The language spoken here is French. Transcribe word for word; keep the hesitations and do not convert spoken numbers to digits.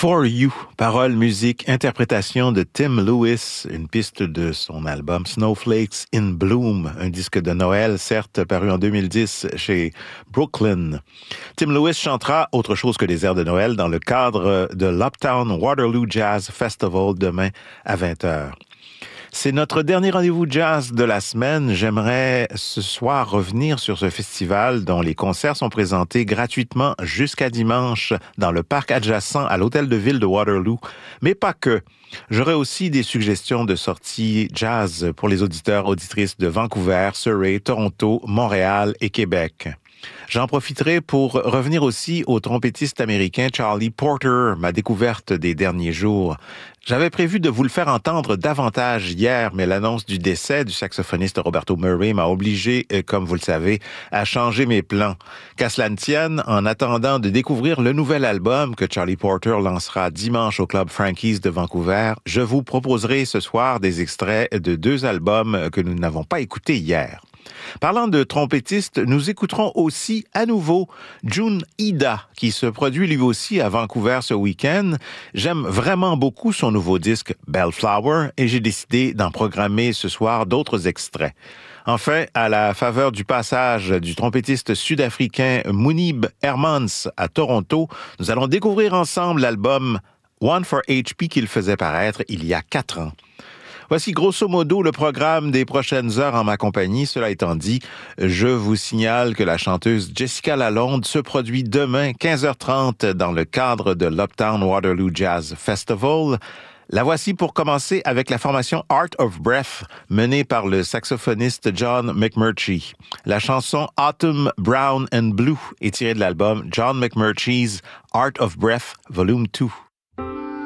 For You, paroles, musique, interprétation de Tim Lewis, une piste de son album Snowflakes in Bloom, un disque de Noël, certes paru en deux mille dix chez Brooklyn. Tim Lewis chantera autre chose que des airs de Noël dans le cadre de l'Uptown Waterloo Jazz Festival demain à vingt heures. C'est notre dernier rendez-vous jazz de la semaine. J'aimerais ce soir revenir sur ce festival dont les concerts sont présentés gratuitement jusqu'à dimanche dans le parc adjacent à l'hôtel de ville de Waterloo. Mais pas que. J'aurai aussi des suggestions de sorties jazz pour les auditeurs, auditrices de Vancouver, Surrey, Toronto, Montréal et Québec. J'en profiterai pour revenir aussi au trompettiste américain Charlie Porter, ma découverte des derniers jours. J'avais prévu de vous le faire entendre davantage hier, mais l'annonce du décès du saxophoniste Roberto Murray m'a obligé, comme vous le savez, à changer mes plans. Qu'à cela ne tienne, en attendant de découvrir le nouvel album que Charlie Porter lancera dimanche au Club Frankie's de Vancouver, je vous proposerai ce soir des extraits de deux albums que nous n'avons pas écoutés hier. Parlant de trompettiste, nous écouterons aussi à nouveau Jun Ida, qui se produit lui aussi à Vancouver ce week-end. J'aime vraiment beaucoup son nouveau disque Bellflower et j'ai décidé d'en programmer ce soir d'autres extraits. Enfin, à la faveur du passage du trompettiste sud-africain Moonib Hermans à Toronto, nous allons découvrir ensemble l'album One for H P qu'il faisait paraître il y a quatre ans. Voici grosso modo le programme des prochaines heures en ma compagnie. Cela étant dit, je vous signale que la chanteuse Jessica Lalonde se produit demain quinze heures trente dans le cadre de l'Uptown Waterloo Jazz Festival. La voici pour commencer avec la formation Art of Breath menée par le saxophoniste John McMurtry. La chanson Autumn, Brown and Blue est tirée de l'album John McMurtry's Art of Breath Volume deux.